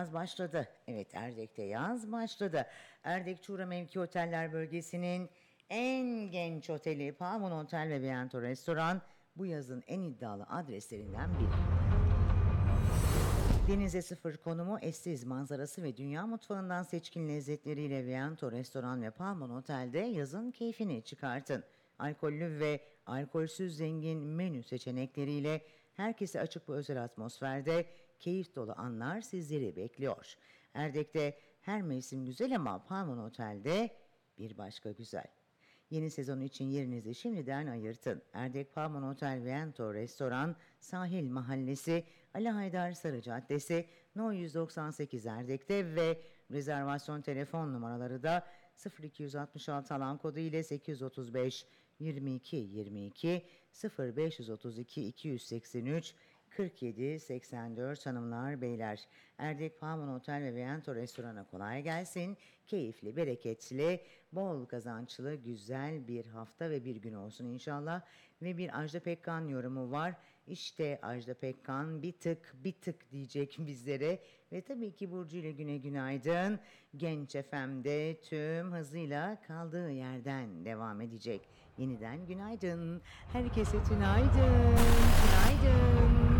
yaz başladı. Evet, Erdek'te yaz başladı. Erdek Çuğra Mevki Oteller Bölgesi'nin en genç oteli Pavon Otel ve Viento Restoran bu yazın en iddialı adreslerinden biri. Denize sıfır konumu, eşsiz manzarası ve dünya mutfağından seçkin lezzetleriyle Viento Restoran ve Palmon Otel'de yazın keyfini çıkartın. Alkollü ve alkolsüz zengin menü seçenekleriyle herkese açık bu özel atmosferde keyif dolu anlar sizleri bekliyor. Erdek'te her mevsim güzel ama Palmon Otel'de bir başka güzel. Yeni sezon için yerinizi şimdiden ayırtın. Erdek Palmon Otel Viento Restoran, Sahil Mahallesi, Ali Haydar Sarı Caddesi, No 198 Erdek'te ve rezervasyon telefon numaraları da 0266 alan kodu ile 835 22 22 0532 283 47 84 hanımlar beyler. Erdek Palmon Otel ve Viento Restoran'a kolay gelsin. Keyifli, bereketli, bol kazançlı, güzel bir hafta ve bir gün olsun inşallah. Ve bir Ajda Pekkan yorumu var. İşte Ajda Pekkan bir tık diyecek bizlere. Ve tabii ki Burcu ile Güne günaydın. Genç FM'de tüm hızıyla kaldığı yerden devam edecek. Yeniden günaydın. Herkese tünaydın. Tünaydın.